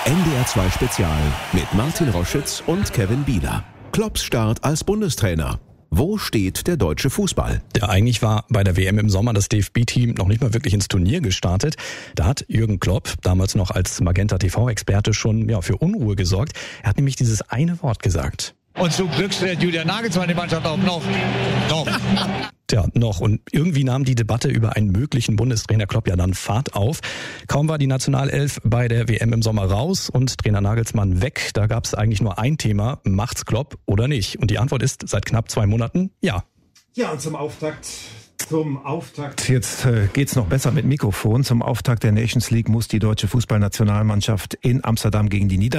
NDR 2 Spezial mit Martin Roschitz und Kevin Bieler. Klopps Start als Bundestrainer. Wo steht der deutsche Fußball? Ja, eigentlich war bei der WM im Sommer das DFB-Team noch nicht mal wirklich ins Turnier gestartet. Da hat Jürgen Klopp, damals noch als Magenta TV-Experte, schon für Unruhe gesorgt. Er hat nämlich dieses eine Wort gesagt. Und zum Glück stellt Julian Nagelsmann die Mannschaft auf noch. Tja, noch. Und irgendwie nahm die Debatte über einen möglichen Bundestrainer Klopp ja dann Fahrt auf. Kaum war die Nationalelf bei der WM im Sommer raus und Trainer Nagelsmann weg. Da gab es eigentlich nur ein Thema: Macht's Klopp oder nicht? Und die Antwort ist seit knapp 2 Monaten ja. Ja, und zum Auftakt. Jetzt geht's noch besser mit Mikrofon. Zum Auftakt der Nations League muss die deutsche Fußballnationalmannschaft in Amsterdam gegen die Niederlande